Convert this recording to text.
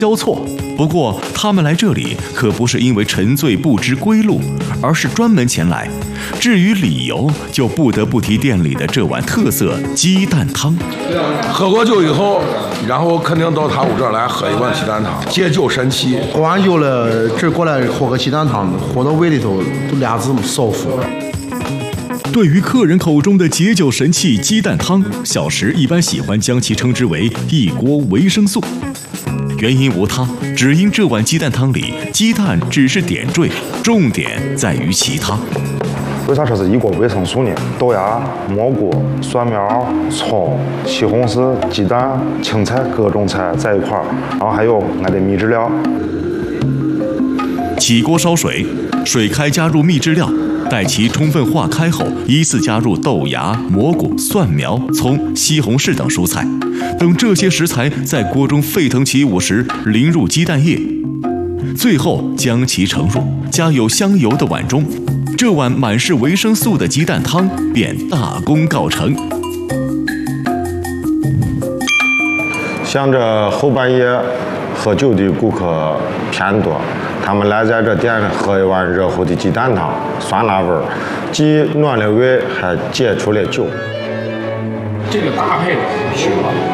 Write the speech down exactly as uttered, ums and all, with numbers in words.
交错。不过，他们来这里可不是因为沉醉不知归路，而是专门前来。至于理由，就不得不提店里的这碗特色鸡蛋汤。 喝过酒以后，然后肯定到他屋这儿来喝一碗鸡蛋汤，解酒神器。 喝完酒了，这过来喝个鸡蛋汤，喝到胃里头都俩字舒服。 对于客人口中的解酒神器鸡蛋汤，小石一般喜欢将其称之为一锅维生素。原因无他，只因这碗鸡蛋汤里鸡蛋只是点缀，重点在于其他。 为啥说是一锅维生素呢？豆芽、蘑菇、蒜苗、葱、西红柿、鸡蛋、青菜各种菜在一块儿，然后还有俺的秘制料。 起锅烧水，水开加入秘制料，待其充分化开后，依次加入豆芽、蘑菇、蒜苗、葱、西红柿等蔬菜。等这些食材在锅中沸腾起舞时，淋入鸡蛋液，最后将其盛入加有香油的碗中，这碗满是维生素的鸡蛋汤便大功告成。 像这后半夜喝酒的顾客偏多，他们来在这店喝一碗热乎的鸡蛋汤，酸辣味儿，既暖了胃，还解除了酒。 这个搭配是吧？